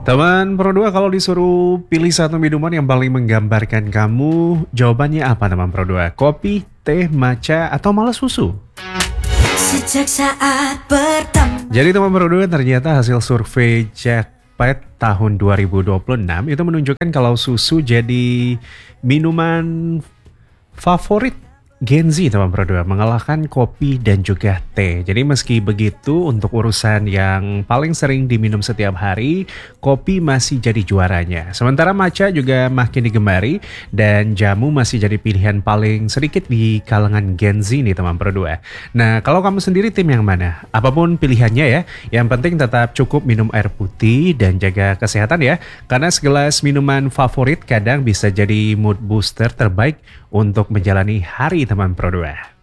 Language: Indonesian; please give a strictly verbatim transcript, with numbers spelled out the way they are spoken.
Teman Pro dua, kalau disuruh pilih satu minuman yang paling menggambarkan kamu, jawabannya apa teman Pro dua? Kopi, teh, matcha, atau malah susu? Sejak saat pertama. Jadi teman Pro dua, ternyata hasil survei Jakpet tahun dua ribu dua puluh enam itu menunjukkan kalau susu jadi minuman favorit Gen Z teman Pro dua, mengalahkan kopi dan juga teh. Jadi meski begitu, untuk urusan yang paling sering diminum setiap hari, kopi masih jadi juaranya. Sementara matcha juga makin digemari dan jamu masih jadi pilihan paling sedikit di kalangan Gen Z nih teman Pro dua. Nah, kalau kamu sendiri tim yang mana? Apapun pilihannya ya, yang penting tetap cukup minum air putih dan jaga kesehatan ya. Karena segelas minuman favorit kadang bisa jadi mood booster terbaik untuk menjalani hari teman Pro dua.